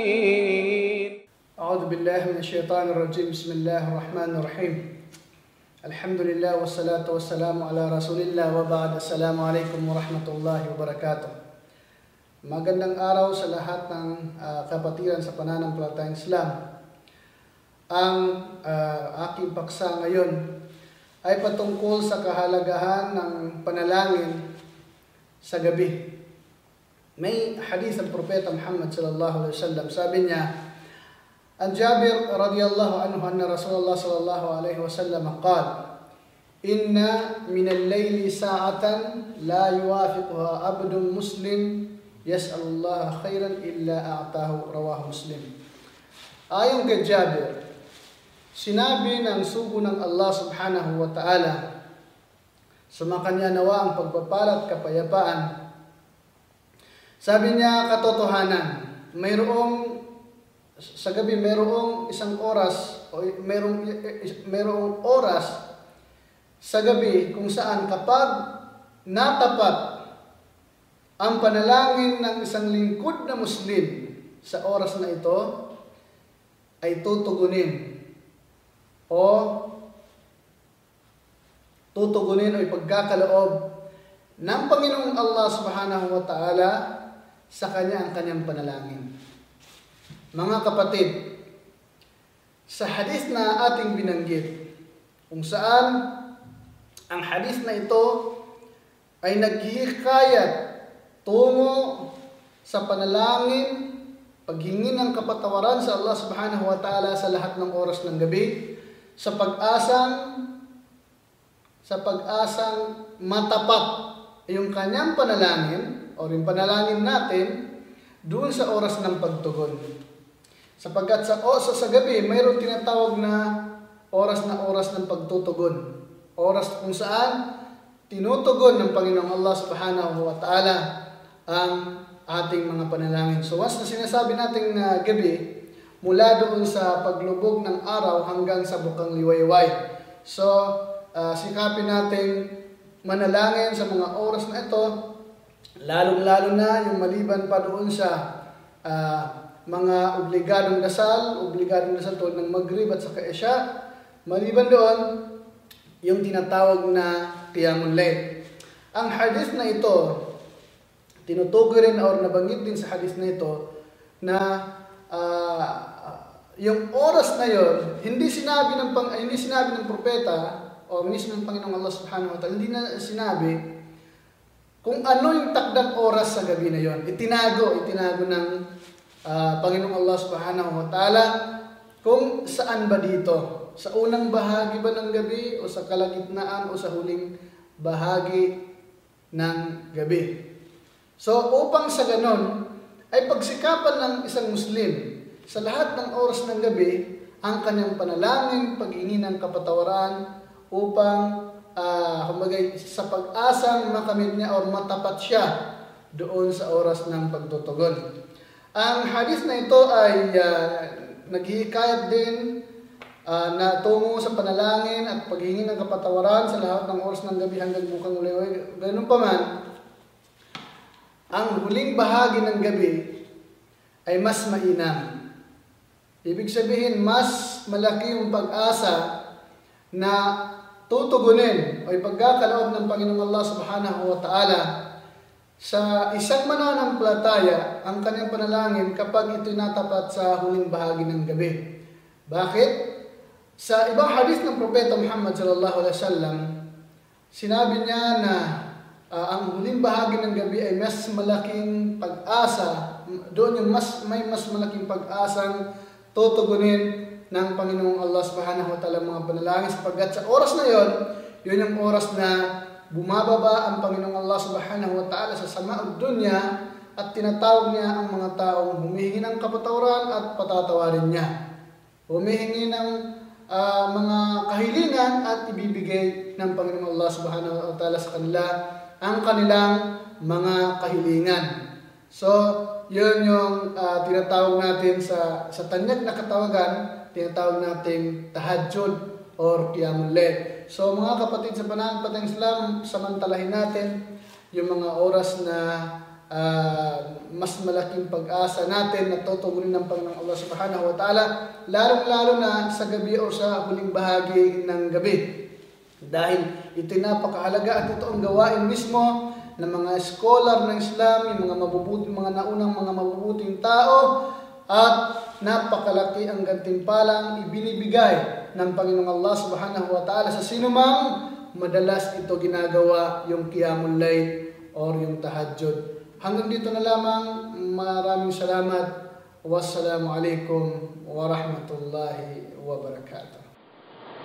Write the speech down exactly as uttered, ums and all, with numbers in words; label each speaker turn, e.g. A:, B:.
A: أعوذ بالله من الشيطان الرجيم. بسم الله الرحمن الرحيم. الحمد لله والصلاة والسلام على رسول الله وبعد. السلام عليكم ورحمة الله وبركاته. Magandang araw sa lahat ng uh, kapatiran sa pananampalatayang Islam. Ang uh, aking paksa ngayon ay patungkol sa kahalagahan ng panalangin sa gabi. May hadith ang Propeta Muhammad sallallahu alaihi wasallam. Sabi niya, عن جابر رضي الله عنه أن رسول الله صلى الله عليه وسلم قال إن من الليل ساعة لا يوافقها عبد مسلم يسأل الله خيرا إلا أعطاه. رواه مسلم. Ayon kay Jabir, sinabi ng sugo ng Allah subhanahu wa ta'ala, sumakanya nawa ang pagpapalat kapayapaan. Sabi niya, katotohanan, mayroong sa gabi mayroong isang oras o mayroong mayroong oras sa gabi kung saan kapag natapat ang panalangin ng isang lingkod na Muslim sa oras na ito ay tutugunin o tutugunin o ipagkakaloob ng Panginoong Allah subhanahu wa ta'ala sa kanya ang kanyang panalangin. Mga kapatid, sa hadith na ating binanggit, kung saan ang hadith na ito ay naghihikayat tungo sa panalangin, paghingi ng kapatawaran sa Allah subhanahu wa ta'ala sa lahat ng oras ng gabi, sa pag-asang sa pag-asang matapat yung kanyang panalangin o yung panalangin natin doon sa oras ng pagtugon. Sapagkat sa, o, sa, sa gabi, mayroon tinatawag na oras na oras ng pagtutugon. Oras kung saan tinutugon ng Panginoong Allah subhanahu wa ta'ala ang ating mga panalangin. So once na sinasabi natin na gabi, mula doon sa paglubog ng araw hanggang sa bukang liwayway. So uh, sikapin natin manalangin sa mga oras na ito, lalong-lalo na yung maliban pa doon sa uh, mga obligadong dasal, obligadong dasal tulad ng Maghrib at saka Isya. Maliban doon, yung tinatawag na Qiyamul Layl. Ang hadith na ito, tinutukoy rin or nabanggit din sa hadith na ito na uh, yung oras na yon, hindi sinabi ng pang, hindi sinabi ng propeta o mismo ng Panginoong Allah subhanahu wa ta'ala, hindi na sinabi kung ano yung takdang oras sa gabi na yon. Itinago, itinago ng Uh, Panginoong Allah subhanahu wa ta'ala kung saan ba dito, sa unang bahagi ba ng gabi o sa kalagitnaan o sa huling bahagi ng gabi. So upang sa ganon ay pagsikapan ng isang Muslim sa lahat ng oras ng gabi ang kanyang panalangin, pag-hingi ng kapatawaran upang uh, kumbaga sa pag-asang makamit niya o matapat siya doon sa oras ng pagtutugon. Ang hadith na ito ay uh, naghihikayat din uh, na tungo sa panalangin at paghingi ng kapatawaran sa lahat ng oras ng gabi hanggang bukang uliway. Ganun pa man, ang huling bahagi ng gabi ay mas mainam. Ibig sabihin, mas malaki yung pag-asa na tutugunin o ipagkakaloob ng Panginoong Allah subhanahu wa ta'ala sa isang mananampalataya ang kanyang panalangin kapag ito'y natapat sa huling bahagi ng gabi. Bakit? Sa ibang hadith ng Propeta Muhammad sallallahu alaihi wasallam, sinabi niya na uh, ang huling bahagi ng gabi ay mas malaking pag-asa, doon yung mas, may mas malaking pag-asang tutugunin ng Panginoong Allah subhanahu wa ta'ala mga panalangin sapagkat sa oras na yon, yun yung oras na bumababa ang Panginoong Allah subhanahu wa ta'ala sa sama'ud dunya at tinatawag niya ang mga taong humihingi ng kapatawaran at patatawarin niya. Humihingi ng uh, mga kahilingan at ibibigay ng Panginoong Allah subhanahu wa ta'ala sa kanila ang kanilang mga kahilingan. So, yun yung uh, tinatawag natin sa, sa tanyag na katawagan, tinatawag natin tahajjud or Qiyamul Layl. So mga kapatid sa pananampalatayang Islam, samantalahin natin yung mga oras na uh, mas malaking pag-asa natin na tutugunin ng Panginoong Allah Subhanahu wa Ta'ala, lalong-lalo na sa gabi o sa huling bahagi ng gabi. Dahil ito napakahalaga at ito ang gawain mismo ng mga scholar ng Islam, yung mga mabubuting, mga naunang mga mabubuting tao, at napakalaki ang gantimpalang ibinibigay ng Panginoong Allah Subhanahu wa Ta'ala sa sinumang madalas ito ginagawa, yung Qiyamul Layl or yung Tahajjud. Hanggang dito na lamang. Maraming salamat. Wassalamu alaikum warahmatullahi wabarakatuh.